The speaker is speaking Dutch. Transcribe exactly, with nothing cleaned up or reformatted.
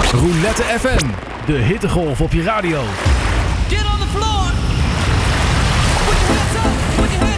Roulette F M, de hittegolf op je radio. Get on the floor. Put your hands up. Put your hands